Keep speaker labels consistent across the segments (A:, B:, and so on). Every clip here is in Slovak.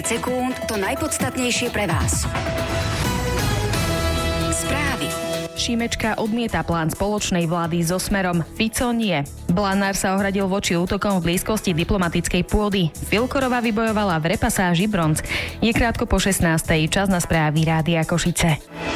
A: sekúnd to najpodstatnejšie pre vás. Správy.
B: Šimečka odmieta plán spoločnej vlády so Smerom, Fico nie. Blanár sa ohradil voči útokom v blízkosti diplomatickej pôdy. Filkorová vybojovala v repasáži bronz. Je krátko po 16:00, čas na správy Rádia Košice.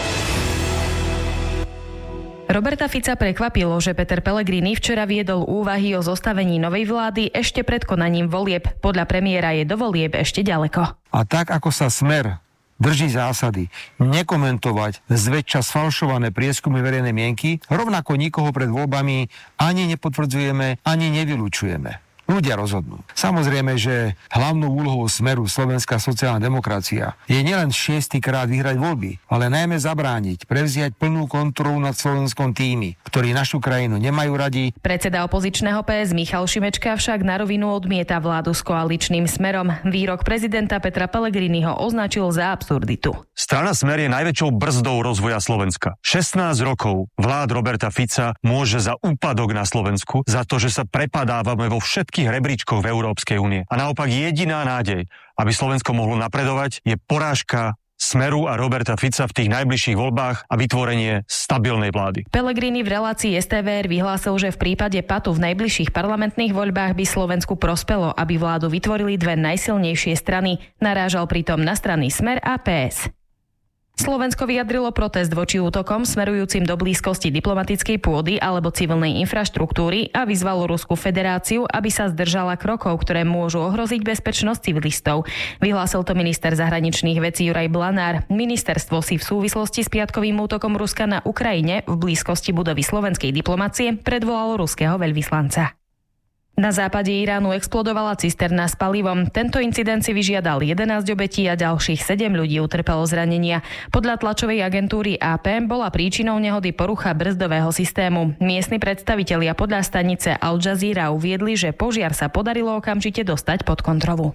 B: Roberta Fica prekvapilo, že Peter Pellegrini včera viedol úvahy o zostavení novej vlády ešte pred konaním volieb. Podľa premiéra je do volieb ešte ďaleko.
C: A tak, ako sa Smer drží zásady nekomentovať zväčša sfalšované prieskumy verejnej mienky, rovnako nikoho pred voľbami ani nepotvrdzujeme, ani nevylučujeme. Ľudia rozhodnú. Samozrejme, že hlavnou úlohou Smeru Slovenská sociálna demokracia je nielen 6. krát vyhrať voľby, ale najmä zabrániť, prevziať plnú kontrolu nad slovenskom tými, ktorí našu krajinu nemajú radi.
B: Predseda opozičného PS Michal Šimečka však na rovinu odmieta vládu s koaličným Smerom. Výrok prezidenta Petra Pellegriniho označil za absurditu.
D: Strana Smer je najväčšou brzdou rozvoja Slovenska. 16 rokov vlád Roberta Fica môže za úpadok na Slovensku, za to, že sa prepadávame vo všetkých rebríčkoch v Európskej únie. A naopak jediná nádej, aby Slovensko mohlo napredovať, je porážka Smeru a Roberta Fica v tých najbližších voľbách a vytvorenie stabilnej vlády.
B: Pellegrini v relácii STVR vyhlásil, že v prípade patu v najbližších parlamentných voľbách by Slovensku prospelo, aby vládu vytvorili dve najsilnejšie strany. Narážal pritom na strany Smer a PS. Slovensko vyjadrilo protest voči útokom smerujúcim do blízkosti diplomatickej pôdy alebo civilnej infraštruktúry a vyzvalo Ruskú federáciu, aby sa zdržala krokov, ktoré môžu ohroziť bezpečnosť civilistov. Vyhlásil to minister zahraničných vecí Juraj Blanár. Ministerstvo si v súvislosti s piatkovým útokom Ruska na Ukrajine v blízkosti budovy slovenskej diplomacie predvolalo ruského veľvyslanca. Na západe Iránu explodovala cisterna s palivom. Tento incident si vyžiadal 11 obetí a ďalších 7 ľudí utrpelo zranenia. Podľa tlačovej agentúry AP bola príčinou nehody porucha brzdového systému. Miestni predstavitelia podľa stanice Al Jazeera uviedli, že požiar sa podarilo okamžite dostať pod kontrolu.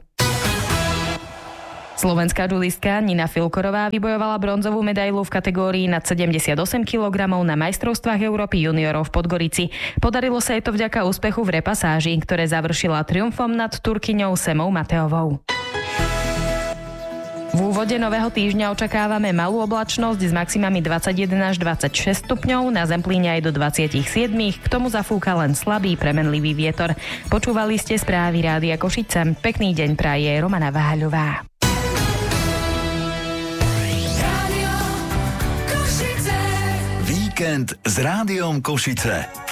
B: Slovenská judistka Nina Filkorová vybojovala bronzovú medailu v kategórii nad 78 kg na majstrovstvách Európy juniorov v Podgorici. Podarilo sa jej to vďaka úspechu v repasáži, ktoré završila triumfom nad Turkyňou Semou Mateovou. V úvode nového týždňa očakávame malú oblačnosť s maximami 21 až 26 stupňov, na Zemplíne aj do 27, k tomu zafúka len slabý premenlivý vietor. Počúvali ste správy Rádia Košice. Pekný deň praje Romana Váľová.
E: Víkend s Rádiom Košice.